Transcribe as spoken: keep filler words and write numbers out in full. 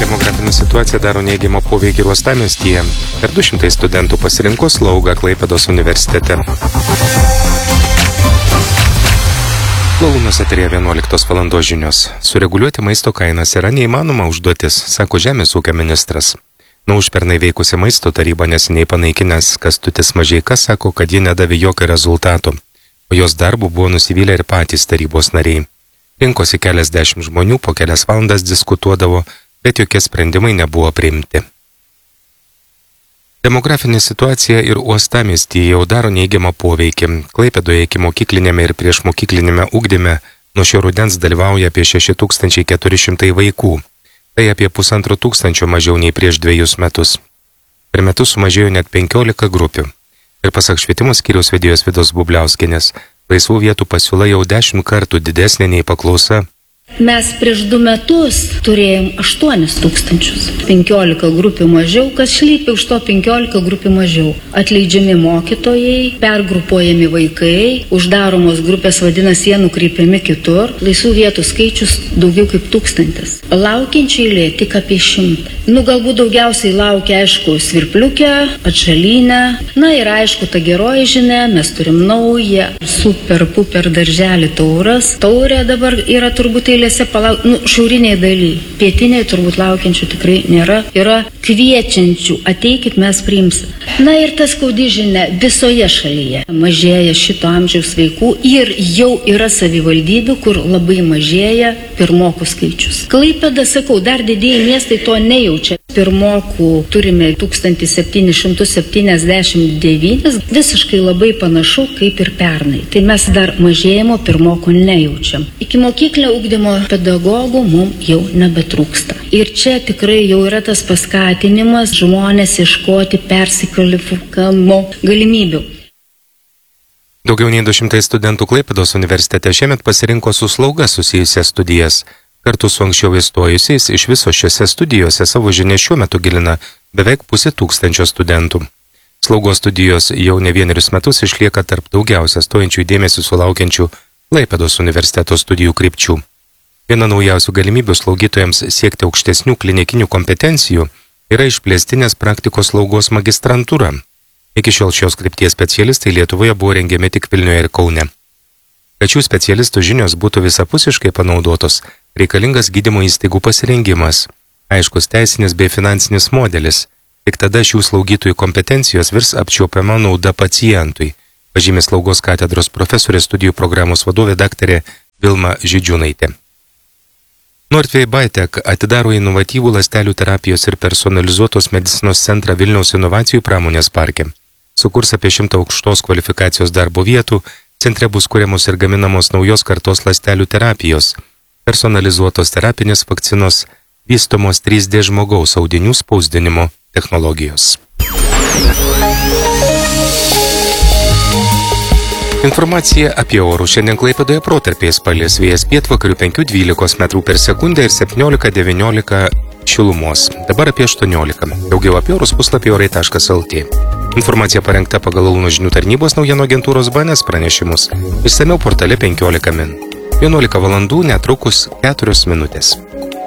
Demografinė situacija daro neigiamą poveikį uostamiestyje. Per du šimtai studentų pasirinko slaugą Klaipėdos universitete. Lalunos eteryje vienuoliktos valandos žinios. Sureguliuoti maisto kainas yra neįmanoma užduotis, sako Žemės ūkio ministras. Nuo užpernai veikusi maisto taryba neseniai panaikinęs Kęstutis Mažeika sako, kad ji nedavė jokio rezultato, o jos darbų buvo nusivylę ir patys tarybos nariai. Rinkosi keliasdešimt žmonių, po kelias valandas diskutuodavo, bet jokie sprendimai nebuvo priimti. Demografinė situacija ir uostamiestyje jau daro neigiamą poveikį. Klaipėdoje iki mokyklinėme ir priešmokyklinėme ugdyme nuo šio rudens dalyvauja apie šeši tūkstančiai keturi šimtai vaikų. Tai apie pusantro tūkstančio mažiau nei prieš dviejus metus. Per metus sumažėjo net penkiolika grupių. Ir pasak švietimo skyriaus vedėjos Vidos Bubliauskienės, laisvų vietų pasiūla jau dešimt kartų didesnė nei paklausa. Mes prieš du metus turėjom aštuonis tūkstančius. penkiolika grupių mažiau, kas slypi už to penkiolika grupių mažiau. Atleidžiami mokytojai, pergrupuojami vaikai, uždaromos grupės vadinasi, jie nukreipiami kitur. Laisvų vietų skaičius daugiau kaip tūkstantis. Laukiančiai eilė tik apie šimtą. Nu, galbūt daugiausiai laukia, aišku, Svirpliukę, Atžalyne. Na ir aišku, ta geroji žinia, mes turim naują super puper darželį Tauras. Taurė dabar yra turbūt eilėse palauk, nu, šiauriniai daly. Pietiniai turbūt laukiančių tikrai nėra. Yra kviečiančių, ateikit, mes priimsim. Na ir tas skaudi žinia, visoje šalyje mažėja šito amžiaus vaikų ir jau yra savivaldybių, kur labai mažėja pirmokų skaičius. Klaipėda, sakau, dar didieji miestai to nejaučia. Pirmokų turime tūkstantis septynis šimtus septyniasdešimt devynis, visiškai labai panašu kaip ir pernai. Tai mes dar mažėjimo pirmokų nejaučiam. Iki mokyklinio ugdymo pedagogų mums jau nebetrūksta. Ir čia tikrai jau yra tas paskatinimas žmonės ieškoti persikvalifikavimo galimybių. Daugiau nei du šimtai studentų Klaipėdos universitete šiemet pasirinko su slauga susijusias studijas. Kartu su anksčiau įstojusiais iš viso šiose studijose savo žinias šiuo metu gilina beveik pusė tūkstančio studentų. Slaugos studijos jau ne vienerius metus išlieka tarp daugiausia stojančių dėmesį sulaukiančių Klaipėdos universiteto studijų krypčių. Viena naujausių galimybių slaugytojams siekti aukštesnių klinikinių kompetencijų yra išplėstinės praktikos slaugos magistrantūra. Iki šiol šios krypties specialistai Lietuvoje buvo rengiami tik Vilniuje ir Kaune. Kad šių specialistų žinios būtų visapusiškai panaudotos, reikalingas gydymo įstaigų pasirengimas, aiškus teisinis bei finansinis modelis. Tik tada šių slaugytojų kompetencijos virs apčiuopiama nauda pacientui, pažymė slaugos katedros profesorė studijų programos vadovė daktarė Vilma Žydžiūnaitė. Nordvej Biotech atidaro inovatyvų ląstelių terapijos ir personalizuotos medicinos centrą Vilniaus inovacijų pramonės parke. Sukurs apie šimtą aukštos kvalifikacijos darbo vietų, centre bus kuriamos ir gaminamos naujos kartos ląstelių terapijos, personalizuotos terapinės vakcinos, vystomos trys D žmogaus audinių spausdinimo technologijos. Informacija apie orų. Šiandien Klaipėdoje protarpiais palis, vėjas pietvakarių penki dvylika metrų per sekundę ir septyniolika devyniolika šilumos. Dabar apie aštuoniolika. Daugiau apie orus puslapį orai taškas lt. Informacija parengta pagal Laluno žinių tarnybos naujienų agentūros B N S pranešimus. Išsamiau portale penkiolika min. vienuolika valandų netrukus keturios minutės.